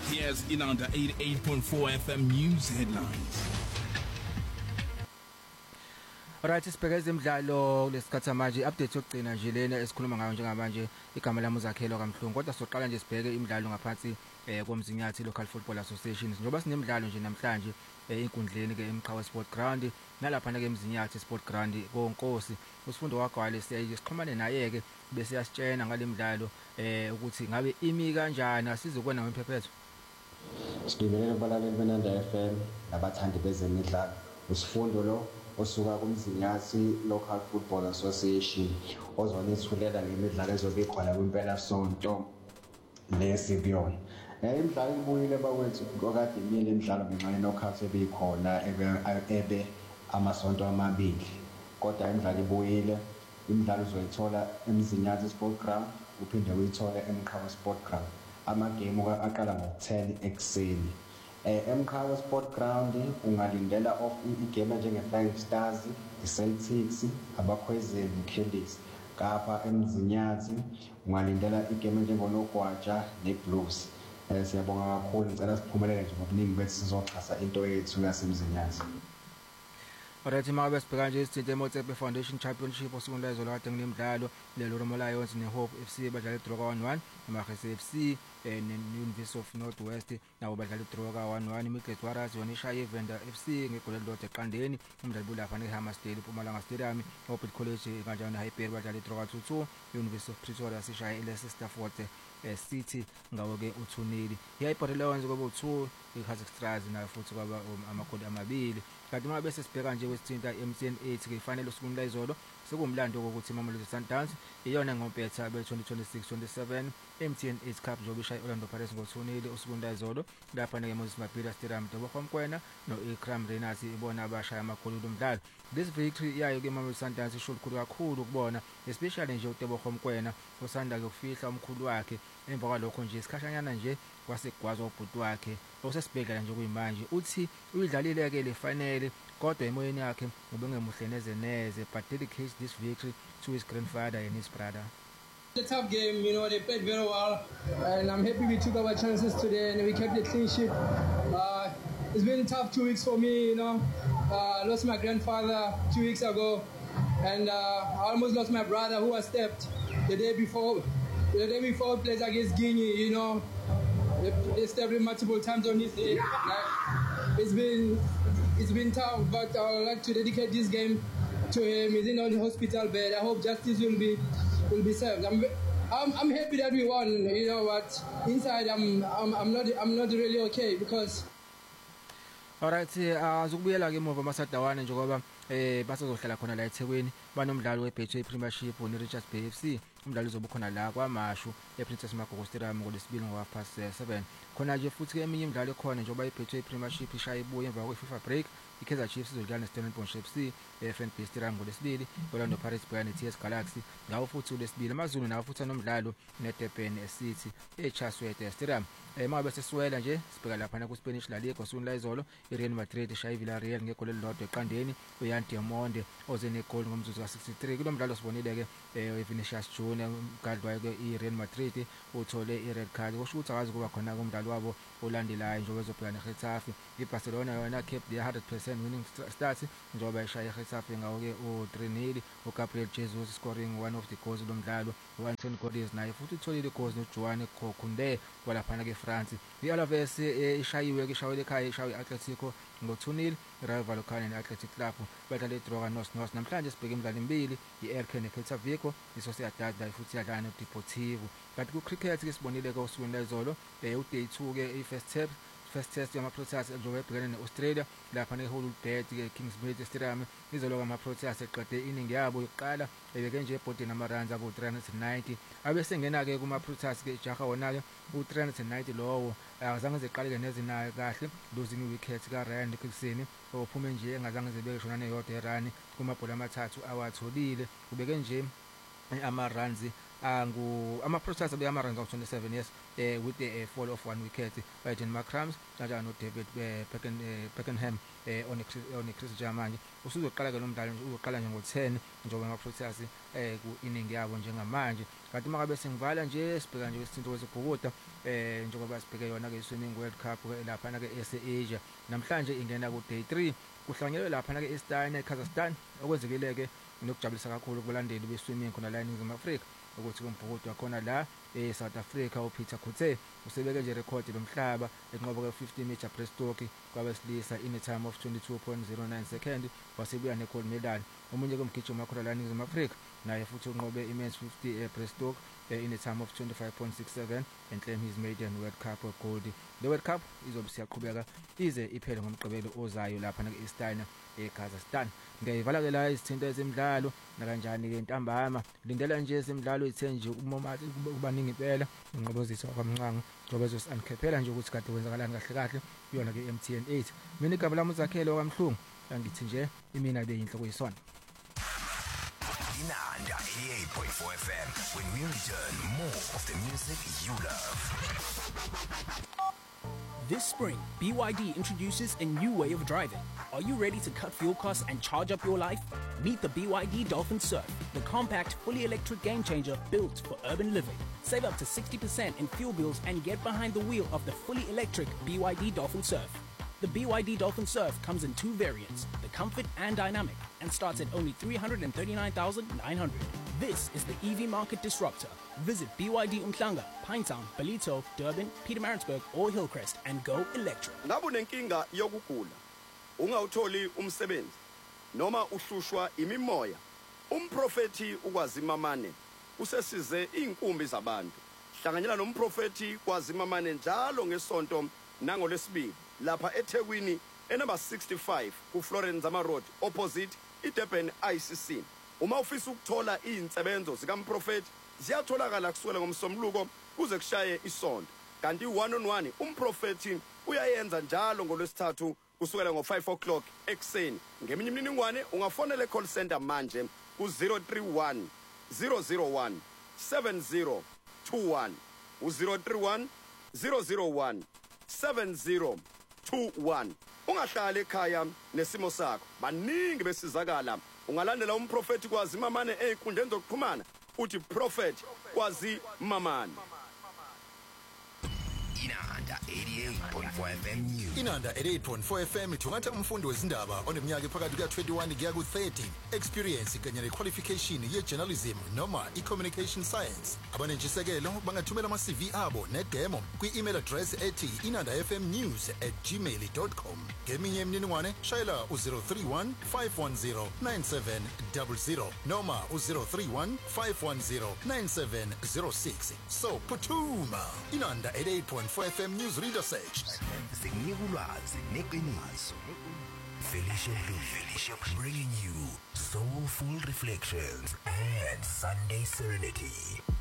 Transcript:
Here's Inanda 88.4 FM News Headlines. Alright, sibheke ezemidlalo lesikhathi manje update yokugcina nje lena esikhuluma ngayo njengamanje igama lami uZakhelo kaMhlungu kodwa soqala nje sibheke imidlalo ngaphansi komzinyathi Local Football Association njengoba sinemidlalo nje namhlanje inkundleni ke eMqhawe Sport Ground nalapha ke emzinyathi Sport Ground konkosi usifundo waGwale sixhumane naye ke bese yasitshena ngalemidlalo ukuthi ngabe imi kanjani asizokwenza ngempephetho. Sibingelela abalaleli beNanda FM nabathandi bezemidlalo usifundo lo osuka kumzinyathi Local Football Association ozonithulela ngemidlalo ezobe ikhona kwimpela sonto neSibion. Imidlalo ibuyile bakwethu okade imile imidlalo ngenxa ye-knockout ebikhona ebe amasonto amabili kodwa imidlalo ibuyile imidlalo uzoyithola emzinyathi Sport Ground uphinde uyithole eMqhawe Sport Ground amagame aqala ngo-10 ekseni. eMqhawe Sport Ground ungalindela off igame njenge-Flying Stars, i-Celtics, abakhwezeni, Killers. Kapha emzinyathi ungalindela igame njengonogwaja neBlues. Siyabonga kakhulu ngicela siphumelele nje ngobuningi bethu sizoxhasa into yethu yasemzinyathi. Alright, manje sibheka nje isithinto eMotsepe Foundation Championship osekunda izolo kade nginemidlalo lelo Roma Lions neHope FC badlala idraw ka-1-1 Magese FC ne-University of North West nabo badlala idraw ka-1-1 Midlet Warriors yona ishaya iVenda FC ngegoli elilodwa eqandeni umdlalo bulapha neHammersdale eMpumalanga Stadium Hope College kanjalo Highbury badlala idraw ka-2-2 University of Pretoria sishaya iLeicester City ngawo ke u2-0 iHighbury Lions kwaba u2 iKaizer nayo futhi kwaba amagoli amabili kanti uma bese sibheka nje wesithinta MTN 8 ke ifanele usikunda izolo sekumlando ukuthi Mamelodi Sundowns iyona ngompetha be-2026-27 MTN 8 Cup zobishaya Orlando Pirates ngo2-0 usikunda izolo lapha ke Moses Mabhida Stadium Tebogo Mkwena noIkram Renas ibona abashaya amagoli lomdlalo. This victory yayo ke Mamelodi Sundowns ishulukhulu kakhulu ukubona especially nje uTebogo Mkwena osanda ukufihla umkhulu wakhe emva kwalokho nje isikhashanyana nje kwasekugwazwa ubhuti wakhe osesibhedlela nje kuyimanje uthi uyidlalile ke le final kodwa emoyeni yakhe ubengemuhle neze but dedicates this victory to his grandfather and his brother. A tough game, you know, they played very well and I'm happy we took our chances today and we kept the clean sheet. It's been a tough 2 weeks for me, you know. I lost my grandfather 2 weeks ago and I almost lost my brother who was stabbed the day before. The day before plays against Guinea, you know. They stabbed him multiple times on his head. It's been tough, but I would like to dedicate this game to him. He's in the hospital bed. I hope justice will be served. I'm happy that we won, you know, but inside I'm not really okay because. Alright, azukubuyela ke emuva masadawane njengoba basazohlala khona la eThekwini banomdlalo weBetway Premiership neRichards Bay FC umdlalo uzoba khona la kwaMashu ePrincess Magogo Stadium ngolesibili ngo-7:30 khona nje futhi ke eminye imidlalo ekhona njengoba iBetway Premiership ishaya ibuye emva kweFIFA break iKaizer Chiefs izodlala neStellenbosch FC eFNB Stadium ngolesibili Orlando Pirates bhekana neTS Galaxy ngawo futhi ulesibili amaZulu nawo futhi anomdlalo neDurban City eChartwell Stadium mabe sesiwela nje sibheka lapha ku Spanish La Liga osula izolo iReal Madrid ishaya iVillarreal ngegoli elilodwa eqandeni uYan Diamond oze negol ngomzuzu ka63 kulomdlalo sibonile ke Vinicius Junior umgadwayo ke iReal Madrid uthole ired card kusho ukuthi akazi kuba khona kumdlalo wabo olandelayo njengoba ezobhekana neGetafe iBarcelona yona kept the 100% winning start njengoba ishaya iGetafe ngawo ke u3-0 uGabriel Jesus scoring one of the goals lomdlalo uAnthony Gordon naye futhi utholile goals noJoan Kokunde kwalapha ke France iAlaves ishayiwe ke shawele ekhaya ishawe iAtletico ngo2-0 Rayo Vallecano neAthletic Club badlala idraw ka-Nos namhlanje sibheke imidlalo emibili iRK neCelta Vigo iSociedad futhi yadlala neDeportivo kanti ku-cricket ke sibonile ke usukwini lezolo uday 2 ke first test yama-Proteas ezobe ebhekene ne-Australia lapha ne-Hollywood ke Kingsmead Stadium izolo ama-Proteas eqede iningi yabo yokuqala ebeke nje ebhodini ama-runs abu-390 abesengena-ke kuma-Proteas ke ijaha wona-ke u-390 lowo azange zeqaleke nezinayo kahle losing wicket ka-Ryan Nicholson ophume nje engazange zibeke shona neyodwa erani kumabhola amathathu awatholile ubeke nje ama-runs ama Proteas abeyama runs of 27 years with the fall of 1 wicket by Jen McCrams kanjalo David Beckenham on Chris Jamani usuzoqala ke lo mdlalo uzoqala nje ngo10 njengoba ama Proteas ku inning yabo njengamanje kanti makabe singivala nje sibheka nje isinto kwezibhukuda njengoba sibheke yona ke swimming world cup lapha na ke Asia namhlanje ingena ku day 3 kuhlanganyelwe lapha na ke eStana eKazakhstan okwenzekile ke nokujabulisa kakhulu kubalandeli beswimming khona la eNingizimu Afrika ukuthi kumbhukudo wakhona la eSouth Africa uPeter Kutse usebeke nje record lomhlaba enqobo ke 50 meter breaststroke kwabesilisa in a time of 22.09 seconds wasebuya negold medal omunye kumgijimo wakhona la eNingizimu Afrika naye futhi unqobe imen's 50 breaststroke in a time of 25.67 and claim his maiden World Cup gold. The World Cup izobe siyaqhubeka ize iphele ngomgqibelo ozayo lapha na eStana eKazakhstan. Ngeyivala ke la izithinto ezemidlalo nakanjani ke ntambama lindela nje ezemidlalo ithe nje uMomathi kubaningi impela inqobozisa kwamncango ngoba ezosankhephela nje ukuthi kade kwenzakalani kahle kahle yona ke MTN 8 mina igaba lami uzakhele kwamhlungu angithi nje imina beyinhloko yisona Inanda 88.4 FM. When we return, more of the music you love. This spring, BYD introduces a new way of driving. Are you ready to cut fuel costs and charge up your life? Meet the BYD Dolphin Surf, the compact, fully electric game changer built for urban living. Save up to 60% in fuel bills and get behind the wheel of the fully electric BYD Dolphin Surf. The BYD Dolphin Surf comes in 2 variants, the Comfort and Dynamic, and starts at only $339,900. This is the EV market disruptor. Visit BYD Umhlanga, Pinetown, Ballito, Durban, Pietermaritzburg, or Hillcrest and go electric. Ngabe unenkinga yokugula, ungawutholi umsebenzi, noma uhlushwa imimoya, umprofeti ukwazimamane usesize inkumbi zabantu. Hlanganyela nomprofeti kwazimamane njalo ngesonto nangolesibili lapha eThekwini enumber 65 ku Florence Zama Road opposite iDurban ICC. Uma ufisa ukuthola izinsebenzo zikaMprofeti ziyatholakala kusukela ngomsombuluko kuze kushaye isonto. Kanti 1-on-1 umprofeti uyayenza njalo ngolwesithathu kusukela ngo5 o'clock ekseni. Ngeminye imininingwane ungafonela e-call center manje ku 031 001 7021 u031 001 7021. Ungahlala ekhaya nesimo sakho. Baningi besizakala. Ungalandela umprofeti kwazimamane einkundleni zokuxhumana uthi prophet kwazimamane. Inanda 88.4 FM News. Inanda 88.4 FM ithungatha umfundi wezindaba oneminyaka ephakathi kuka21 kuya ku30 experience kanye nequalification yejournalism noma ecommunication science. Abanentshisekelo bangathumela ama CV abo nedemo kwi-email address ethi inandafmnews@gmail.com. Ngeminye imininingwane shayela u031 510 9700 noma u031 510 9706. So phuthuma. Inanda 88.4 FM News Reader Search. Sikunikulazi neqiniso. Felicia bringing you soulful reflections and Sunday serenity.